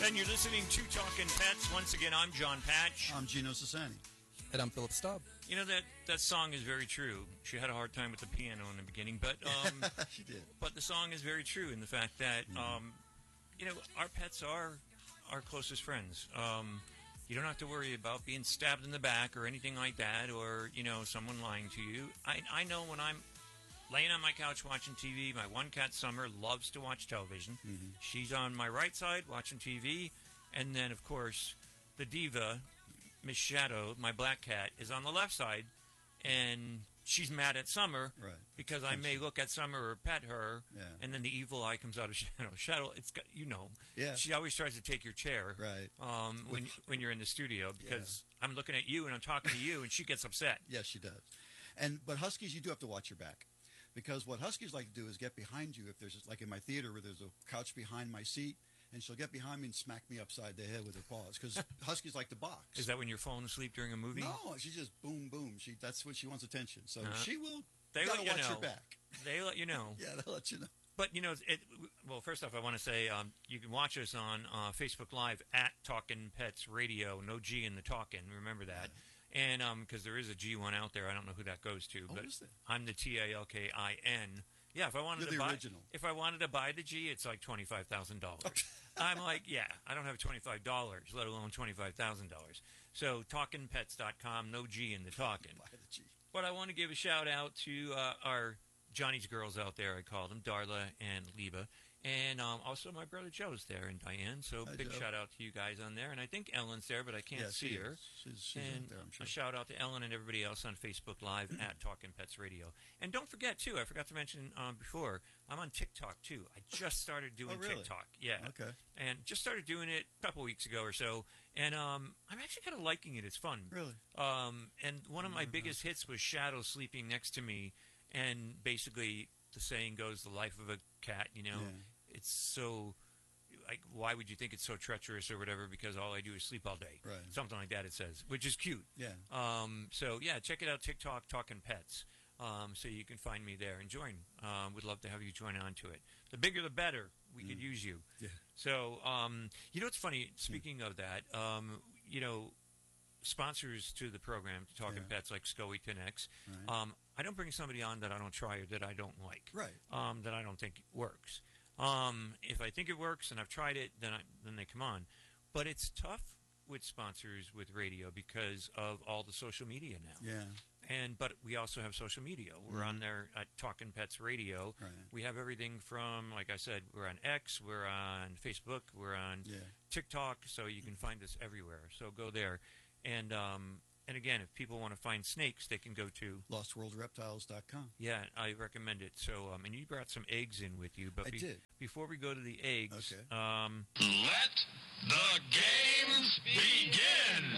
And you're listening to Talking Pets. Once again, I'm John Patch. I'm Gino Sassani. And I'm Philip Staub. You know, that song is very true. She had a hard time with the piano in the beginning, but she did. But the song is very true in the fact that, you know, our pets are our closest friends. You don't have to worry about being stabbed in the back or anything like that, or, you know, someone lying to you. I know when I'm laying on my couch watching TV, my one cat, Summer, loves to watch television. Mm-hmm. She's on my right side watching TV, and then, of course, the diva, Miss Shadow, my black cat, is on the left side, and she's mad at Summer because I may look at Summer or pet her, and then the evil eye comes out of Shadow. Shadow, it's got, you know, she always tries to take your chair when you're in the studio because I'm looking at you and I'm talking to you, and she gets upset. Yes, she does. But Huskies, you do have to watch your back. Because what Huskies like to do is get behind you. If there's, like in my theater where there's a couch behind my seat, and she'll get behind me and smack me upside the head with her paws. Because Huskies like to box. Is that when you're falling asleep during a movie? No, she just boom, boom. That's when she wants attention. So she will. They gotta let you watch know. her back. They let you know. Yeah, they'll let you know. But, you know, well, first off, I want to say you can watch us on Facebook Live at Talkin' Pets Radio. No G in the talkin'. Remember that. And because there is a G1 out there. I don't know who that goes to. But is there? I'm the TALKIN. Yeah, if I wanted You're to the buy, original. if I wanted to buy the G, it's like $25,000. I'm like, I don't have $25, let alone $25,000. So talkinpets.com, no G in the talking. Buy the G. But I want to give a shout out to our Johnny's girls out there. I call them Darla and Liba, and also my brother Joe's there and Diane. So Hi, big Joe. shout out to you guys on there. And I think Ellen's there, but I can't see her. She's And out there, I'm sure. a shout out to Ellen and everybody else on Facebook Live at Talkin' Pets Radio. And don't forget, too, I forgot to mention before, I'm on TikTok, too. I just started doing TikTok. Yeah. Okay. And just started doing it a couple weeks ago or so. And I'm actually kind of liking it. It's fun. Really? And one of my biggest hits was Shadow sleeping next to me. And basically, the saying goes, the life of a cat, you know, it's so... Like, why would you think it's so treacherous or whatever? Because all I do is sleep all day. Right. Something like that it says, which is cute. Yeah. So, yeah, check it out, TikTok, Talking Pets. So you can find me there and join. Would love to have you join on to it. The bigger the better. We could use you. Yeah. So, you know what's funny? Speaking of that, you know, sponsors to the program, to Talking Pets, like SCOE 10X, I don't bring somebody on that I don't try or that I don't like. Right. That I don't think works. If I think it works and I've tried it, then they come on. But it's tough with sponsors with radio because of all the social media now. Yeah. But we also have social media. We're on there at Talkin' Pets Radio. Right. We have everything from, like I said, we're on X, we're on Facebook, we're on TikTok, so you can find us everywhere. So go there. And again, if people want to find snakes, they can go to LostWorldReptiles.com. Yeah, I recommend it. So, and you brought some eggs in with you, but I did. Before we go to the eggs, let the games begin.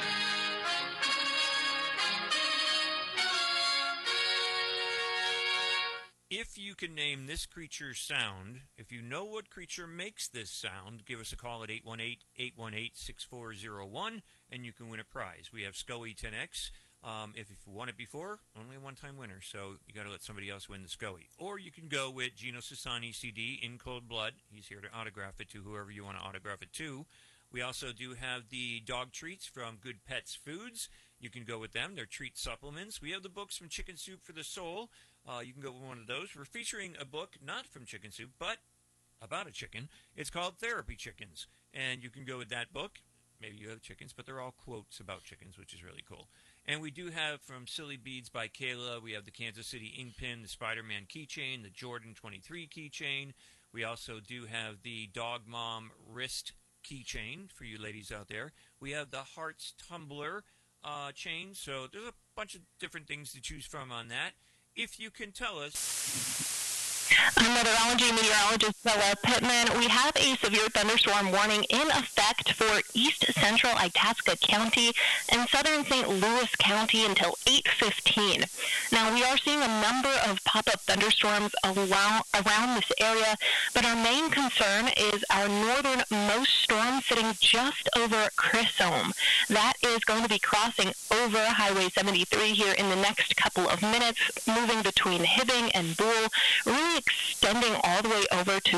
if you can name this creature's sound, if you know what creature makes this sound, give us a call at 818-818-6401, and you can win a prize. We have SCOE 10X. If you won it before, only a one-time winner, so you got to let somebody else win the SCOE. Or you can go with Gino Sassani CD, In Cold Blood. He's here to autograph it to whoever you want to autograph it to. We also do have the dog treats from Good Pets Foods. You can go with them. They're treat supplements. We have the books from Chicken Soup for the Soul. You can go with one of those. We're featuring a book not from Chicken Soup, but about a chicken. It's called Therapy Chickens, and you can go with that book. Maybe you have chickens, but they're all quotes about chickens, which is really cool. And we do have from Silly Beads by Kayla, we have the Kansas City ink pin, the Spider-Man keychain, the Jordan 23 keychain. We also do have the Dog Mom wrist keychain for you ladies out there. We have the Hearts tumbler chain. So there's a bunch of different things to choose from on that. If you can tell us... I'm meteorology meteorologist Bella Pittman. We have a severe thunderstorm warning in effect for east central Itasca County and southern St. Louis County until 8:15. Now, we are seeing a number of pop-up thunderstorms around this area, but our main concern is our northernmost storm sitting just over Chisholm. That is going to be crossing over Highway 73 here in the next couple of minutes, moving between Hibbing and Boole, really extending all the way over to to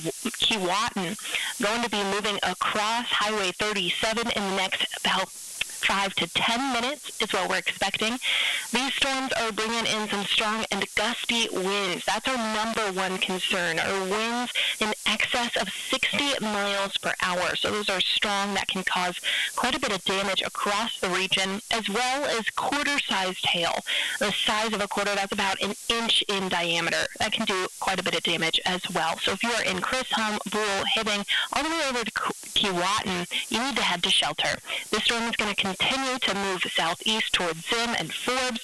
Keewatin. Going to be moving across Highway 37 in the next about 5 to 10 minutes is what we're expecting. These storms are bringing in some strong and gusty winds. That's our number one concern, are winds in excess of 60 miles per hour. So those are strong. That can cause quite a bit of damage across the region, as well as quarter-sized hail. The size of a quarter, that's about an inch in diameter. That can do quite a bit of damage as well. So if you are in Chisholm, Brule, Hibbing, all the way over to Keewatin, you need to head to shelter. This storm is going to continue to move southeast towards Zim and Forbes.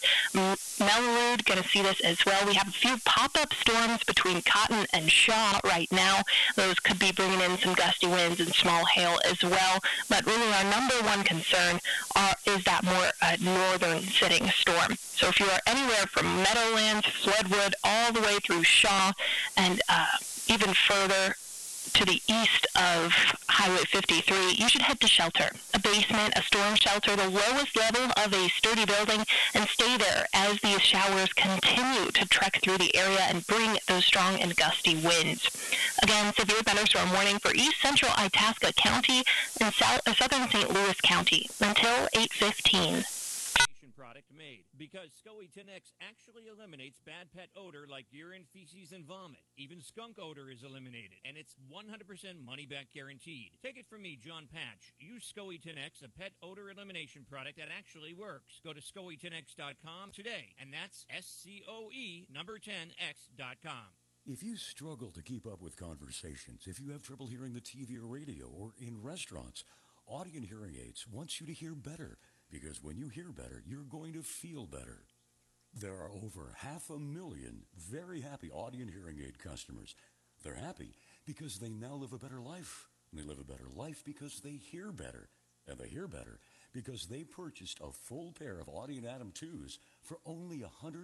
Mellerud going to see this as well. We have a few pop-up storms between Cotton and Shaw right now. Those could be bringing in some gusty winds and small hail as well. But really our number one concern is that more northern sitting storm. So if you are anywhere from Meadowlands, Floodwood, all the way through Shaw, and even further to the east of Highway 53, you should head to shelter. A basement, a storm shelter, the lowest level of a sturdy building, and stay there as these showers continue to trek through the area and bring those strong and gusty winds. Again, severe thunderstorm warning for east central Itasca County and southern St. Louis County until 8:15. Product made because SCOE 10X actually eliminates bad pet odor like urine, feces, and vomit. Even skunk odor is eliminated, and it's 100% money-back guaranteed. Take it from me, John Patch. Use SCOE 10X, a pet odor elimination product that actually works. Go to SCOE10X.com today, and that's SCOE number 10X.com. If you struggle to keep up with conversations, if you have trouble hearing the TV or radio or in restaurants, Audien Hearing Aids wants you to hear better. Because when you hear better, you're going to feel better. There are over 500,000 very happy Audien Hearing Aid customers. They're happy because they now live a better life. And they live a better life because they hear better. And they hear better because they purchased a full pair of Audien Atom 2s for only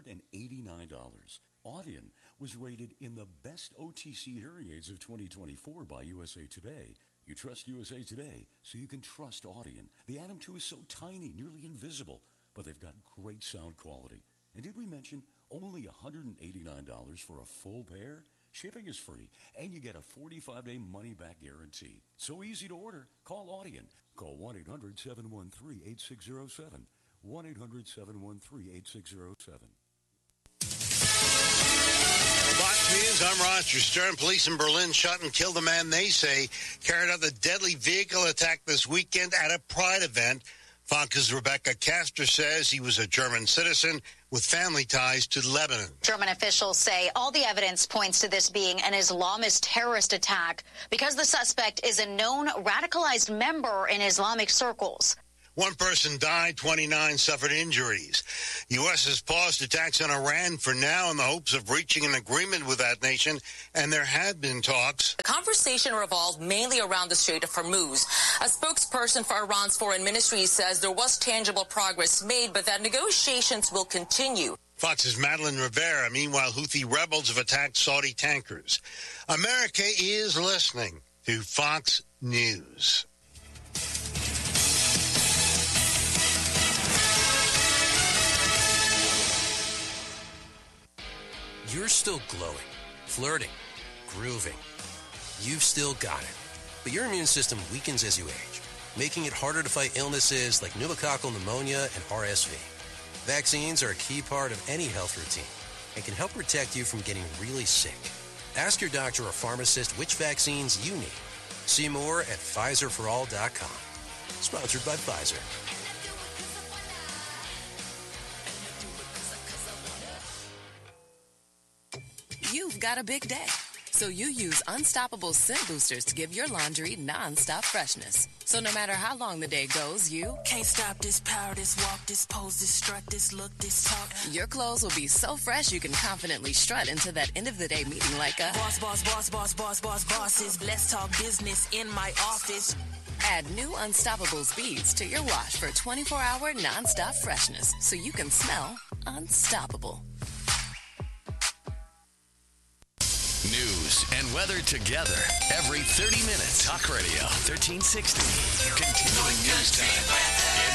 $189. Audien was rated in the best OTC hearing aids of 2024 by USA Today. You trust USA Today, so you can trust Audien. The Atom 2 is so tiny, nearly invisible, but they've got great sound quality. And did we mention only $189 for a full pair? Shipping is free, and you get a 45-day money-back guarantee. So easy to order. Call Audien. Call 1-800-713-8607. 1-800-713-8607. Fox News, I'm Roger Stern. Police in Berlin shot and killed a man they say carried out the deadly vehicle attack this weekend at a Pride event. Fox's Rebecca Castor says he was a German citizen with family ties to Lebanon. German officials say all the evidence points to this being an Islamist terrorist attack because the suspect is a known radicalized member in Islamic circles. One person died, 29 suffered injuries. U.S. has paused attacks on Iran for now in the hopes of reaching an agreement with that nation, and there have been talks. The conversation revolved mainly around the Strait of Hormuz. A spokesperson for Iran's foreign ministry says there was tangible progress made, but that negotiations will continue. Fox's Madeline Rivera. Meanwhile, Houthi rebels have attacked Saudi tankers. America is listening to Fox News. You're still glowing, flirting, grooving. You've still got it. But your immune system weakens as you age, making it harder to fight illnesses like pneumococcal pneumonia and RSV. Vaccines are a key part of any health routine and can help protect you from getting really sick. Ask your doctor or pharmacist which vaccines you need. See more at PfizerForAll.com. Sponsored by Pfizer. You've got a big day, so you use Unstoppable Scent Boosters to give your laundry non-stop freshness. So no matter how long the day goes, you can't stop this power, this walk, this pose, this strut, this look, this talk. Your clothes will be so fresh you can confidently strut into that end of the day meeting like a boss, boss, boss, boss, boss, boss, bosses. Let's talk business in my office. Add new Unstoppables beads to your wash for 24-hour non-stop freshness so you can smell unstoppable. News and weather together every 30 minutes. Talk Radio 1360. Continuing news time at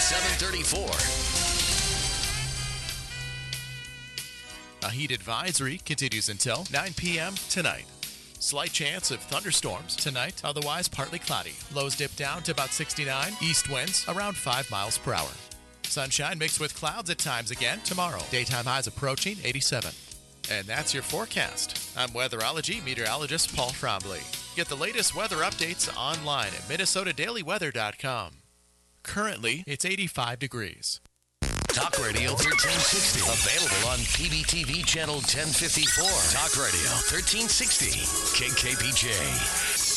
7:34. A heat advisory continues until 9 p.m. tonight. Slight chance of thunderstorms tonight, otherwise partly cloudy. Lows dip down to about 69. East winds around 5 miles per hour. Sunshine mixed with clouds at times again tomorrow. Daytime highs approaching 87. And that's your forecast. I'm weatherology meteorologist Paul Trombley. Get the latest weather updates online at MinnesotaDailyWeather.com. Currently, it's 85 degrees. Talk Radio 1360. Available on PBTV Channel 1054. Talk Radio 1360. KKPJ.